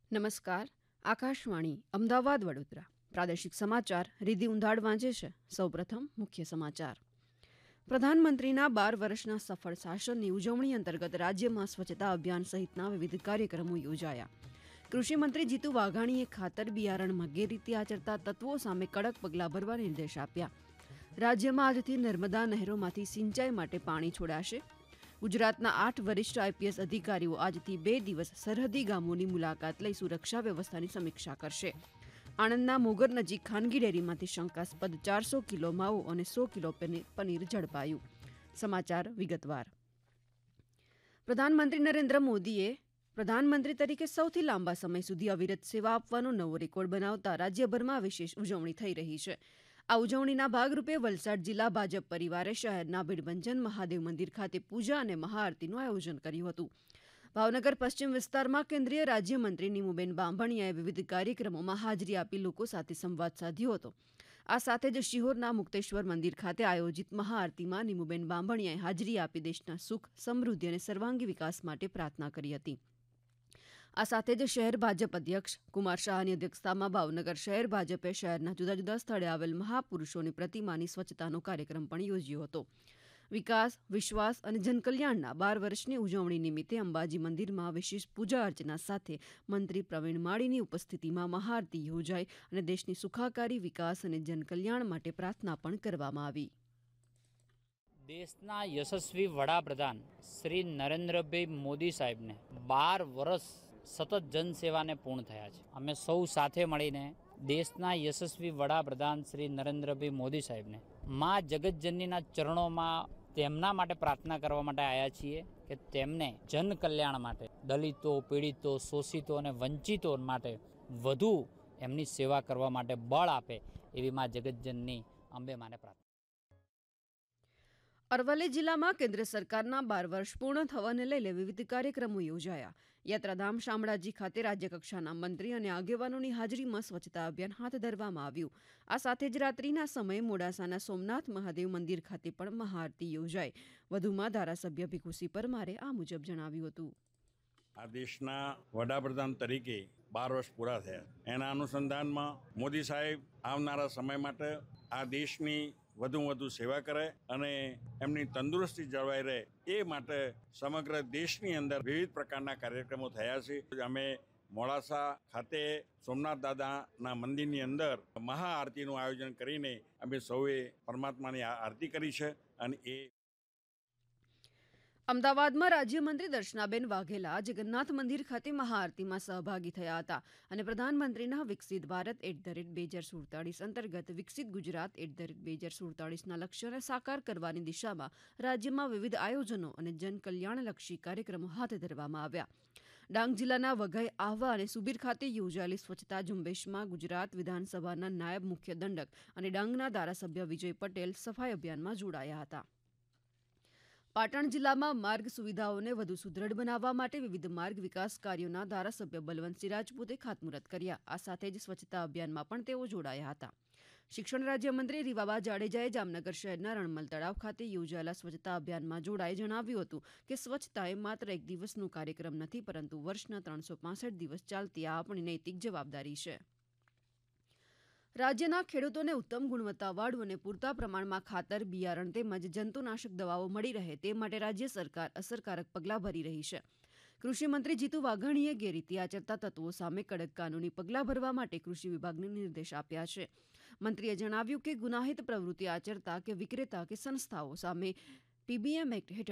નમસ્કાર. આકાશવાણી અમદાવાદ વડોદરા પ્રાદેશિક સમાચાર રિધિ ઉંધાડ વાંચે છે. સૌપ્રથમ મુખ્ય સમાચાર. પ્રધાનમંત્રીના 12 વર્ષના સફળ શાસનની ઉજવણી અંતર્ગત રાજ્યમાં સ્વચ્છતા અભિયાન સહિતના વિવિધ કાર્યક્રમો યોજાયા. કૃષિમંત્રી જીતુ વાઘાણીએ ખાતર બિયારણમાં ગેરરીતિ આચરતા તત્વો સામે કડક પગલાં ભરવા નિર્દેશ આપ્યા. રાજ્યમાં આજથી નર્મદા નહેરોમાંથી સિંચાઈ માટે પાણી છોડાશે. ગુજરાતના 8 વરિષ્ઠ આઈપીએસ અધિકારીઓ આજથી 2 દિવસ સરહદી ગામોની મુલાકાત લઈ સુરક્ષા વ્યવસ્થાની સમીક્ષા કરશે. આણંદના મોગર નજીક ખાનગી ડેરીમાંથી શંકાસ્પદ 400 કિલો માવો અને 100 કિલો પનીર ઝડપાયું. સમાચાર વિગતવાર. પ્રધાનમંત્રી નરેન્દ્ર મોદીએ પ્રધાનમંત્રી તરીકે સૌથી લાંબા સમય સુધી અવિરત સેવા આપવાનો નવો રેકોર્ડ બનાવતા રાજ્યભરમાં વિશેષ ઉજવણી થઈ રહી છે. આ ઉજવણીના ભાગરૂપે વલસાડ જિલ્લા ભાજપ પરિવારે શહેરના ભીડભંજન મહાદેવ મંદિર ખાતે પૂજા અને મહાઆરતીનું આયોજન કર્યું હતું. ભાવનગર પશ્ચિમ વિસ્તારમાં કેન્દ્રીય રાજ્યમંત્રી નીમુબેન બાંભણિયાએ વિવિધ કાર્યક્રમોમાં હાજરી આપી લોકો સાથે સંવાદ સાધ્યો હતો. આ સાથે જ શિહોરના મુક્તેશ્વર મંદિર ખાતે આયોજિત મહાઆરતીમાં નીમુબેન બાંભણિયાએ હાજરી આપી દેશના સુખ, સમૃદ્ધિ અને સર્વાંગી વિકાસ માટે પ્રાર્થના કરી હતી. આ સાથે જ શહેર ભાજપ અધ્યક્ષ કુમાર શાહની અધ્યક્ષતામાં ભાવનગર શહેર ભાજપે શહેરના જુદા જુદા સ્થળે આવેલ મહાપુરુષોની પ્રતિમાની સ્વચ્છતાનો કાર્યક્રમ પણ યોજ્યો હતો. વિકાસ, વિશ્વાસ અને જનકલ્યાણના 12 વર્ષની ઉજવણી નિમિત્તે અંબાજી મંદિરમાં વિશેષ પૂજા અર્ચના સાથે મંત્રી પ્રવીણ માળીની ઉપસ્થિતિમાં મહાઆરતી યોજાઈ અને દેશની સુખાકારી, વિકાસ અને જનકલ્યાણ માટે પ્રાર્થના પણ કરવામાં આવી. દેશના યશસ્વી વડાપ્રધાન શ્રી નરેન્દ્રભાઈ મોદી સાહેબને 12 વર્ષ સતત જનસેવાને પૂર્ણ થયા છે. અમે સૌ સાથે મળીને દેશના યશસ્વી વડાપ્રધાન શ્રી નરેન્દ્રભાઈ મોદી સાહેબને મા જગતજનનીના ચરણોમાં તેમના માટે પ્રાર્થના કરવા માટે આવ્યા છીએ કે તેમને જન કલ્યાણ માટે, દલિતો, પીડિતો, શોષિતો અને વંચિતો માટે વધુ એમની સેવા કરવા માટે બળ આપે એવી મા જગતજનની અંબે માને પ્રાર્થના. અરવલ્લી જિલ્લામાં કેન્દ્ર સરકારના 12 વર્ષ પૂર્ણ થવાને લઈને વિવિધ કાર્યક્રમો યોજાયા. યાત્રાધામ શામળાજી ખાતે રાજ્યકક્ષાના મંત્રી અને આગેવાનોની હાજરીમાં સ્વચ્છતા અભિયાન હાથ ધરવામાં આવ્યું. આ સાથે જ રાત્રિના સમયે મોડાસાના સોમનાથ મહાદેવ મંદિર ખાતે પણ મહાઆરતી યોજાઈ. વધુમાં ધારાસભ્ય ભીખુસિંહ પરમારે આ મુજબ જણાવ્યું હતું. આ દેશના વડાપ્રધાન તરીકે 12 વર્ષ પૂરા થયા. એના અનુસંધાનમાં મોદી સાહેબ આવનારા સમય માટે આ દેશની વધુ સેવા કરે અને એમની તંદુરસ્તી જળવાઈ રહે એ માટે સમગ્ર દેશની અંદર વિવિધ પ્રકારના કાર્યક્રમો થયા છે. અમે મોડાસા ખાતે સોમનાથ દાદાના મંદિરની અંદર મહાઆરતીનું આયોજન કરીને અમે સૌએ પરમાત્માની આરતી કરી છે. અને એ અમદાવાદમાં રાજ્યમંત્રી દર્શનાબેન વાઘેલા જગન્નાથ મંદિર ખાતે મહાઆરતીમાં સહભાગી થયા હતા અને પ્રધાનમંત્રીના વિકસિત ભારત @2047 અંતર્ગત વિકસિત ગુજરાત @2047ના લક્ષ્યને સાકાર કરવાની દિશામાં રાજ્યમાં વિવિધ આયોજનો અને જનકલ્યાણલક્ષી કાર્યક્રમો હાથ ધરવામાં આવ્યા. ડાંગ જિલ્લાના વઘઈ, આહવા અને સુબીર ખાતે યોજાયેલી સ્વચ્છતા ઝુંબેશમાં ગુજરાત વિધાનસભાના નાયબ મુખ્ય દંડક અને ડાંગના ધારાસભ્ય વિજય પટેલ સફાઈ અભિયાનમાં જોડાયા હતા. પાટણ જિલ્લામાં માર્ગ સુવિધાઓને વધુ સુદૃઢ બનાવવા માટે વિવિધ માર્ગ વિકાસ કાર્યોના ધારાસભ્ય બલવંતસિંહ રાજપૂતે ખાતમુહૂર્ત કર્યા. આ સાથે જ સ્વચ્છતા અભિયાનમાં પણ તેઓ જોડાયા હતા. શિક્ષણ રાજ્યમંત્રી રીવાબા જાડેજાએ જામનગર શહેરના રણમલ તળાવ ખાતે યોજાયેલા સ્વચ્છતા અભિયાનમાં જોડાઈ જણાવ્યું હતું કે સ્વચ્છતા એ માત્ર એક દિવસનો કાર્યક્રમ નથી, પરંતુ વર્ષના 365 દિવસ ચાલતી આ આપણી નૈતિક જવાબદારી છે. રાજ્યના ખેડૂતોને ઉત્તમ ગુણવત્તાવાળું અને પૂરતા પ્રમાણમાં ખાતર, બિયારણ તેમજ જંતુનાશક દવાઓ મળી રહે તે માટે રાજ્ય સરકાર અસરકારક પગલાં ભરી રહી છે. કૃષિમંત્રી જીતુ વાઘાણીએ ગેરરીતિ આચરતા તત્વો સામે કડક કાનૂની પગલાં ભરવા માટે કૃષિ વિભાગને નિર્દેશ આપ્યા છે. મંત્રીએ જણાવ્યું કે ગુનાહિત પ્રવૃત્તિ આચરતા કે વિક્રેતા કે સંસ્થાઓ સામે પીબીએમ એક્ટ હેઠળ